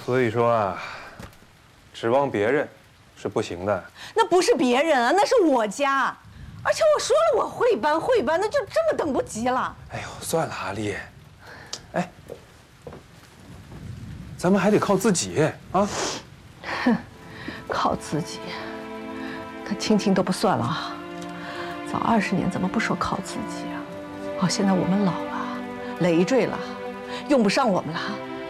所以说啊，指望别人是不行的。 那不是别人啊，那是我家，而且我说了我会搬，那就这么等不及了。 哎呦，算了，阿丽，哎，咱们还得靠自己啊。 哼，靠自己，他亲情都不算了啊。早20年怎么不说靠自己啊？哦，现在我们老了，累赘了，用不上我们了。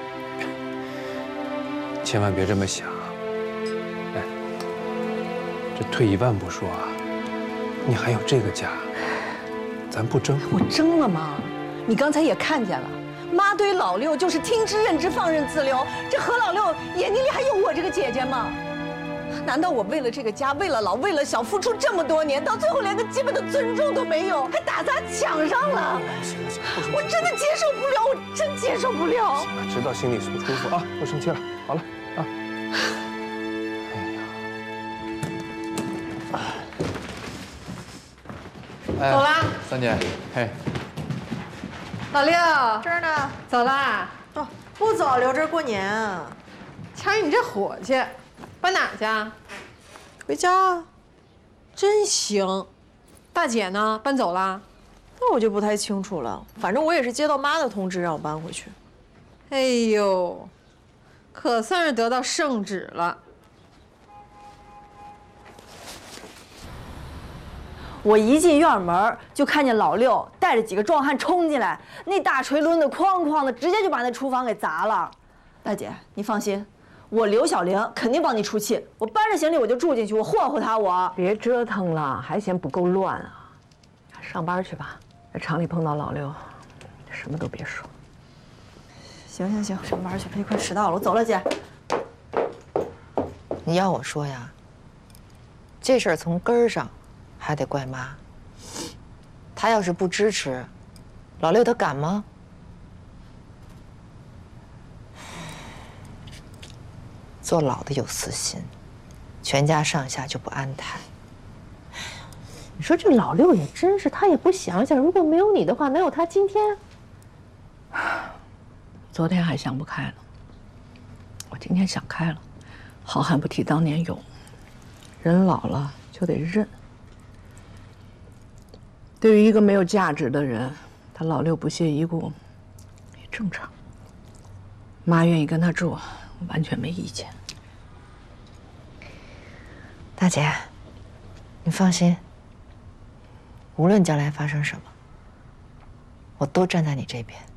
千万别这么想。哎，这退一万步说啊，你还有这个家，咱不争。 我争了吗？你刚才也看见了，妈对老六就是听之任之，放任自流。这何老六眼睛里还有我这个姐姐吗？难道我为了这个家，为了老，为了小，付出这么多年，到最后连个基本的尊重都没有，还打砸抢上了？ 行了行了， 我真的接受不了，我真接受不了。 行了，知道心里不舒服啊，不生气了。好了啊。 哎呀， 走啦， 三姐，嘿， 老六， 这儿呢。 走啦。 哦，不走，留这儿过年啊。 瞧你这火气，搬哪去啊？ 回家啊。 真行。大姐呢？搬走啦？ 那我就不太清楚了。反正我也是接到妈的通知，让我搬回去。 哎呦，可算是得到圣旨了。 我一进院门就看见老六带着几个壮汉冲进来，那大锤抡得哐哐的，直接就把那厨房给砸了。大姐，你放心，我刘小玲肯定帮你出气。我搬着行李我就住进去，我霍霍他我。 别折腾了，还嫌不够乱啊？上班去吧，在厂里碰到老六，什么都别说。 行行行，上班去，别快迟到了，我走了，姐。 你要我说呀，这事儿从根儿上还得怪妈。她要是不支持，老六他敢吗？坐牢的有私心，全家上下就不安泰。 你说这老六也真是，他也不想想，如果没有你的话，哪有他今天？昨天还想不开呢，我今天想开了。好汉不提当年勇，人老了就得认。对于一个没有价值的人，他老六不屑一顾也正常。妈愿意跟他住，完全没意见。 大姐，你放心，无论将来发生什么，我都站在你这边。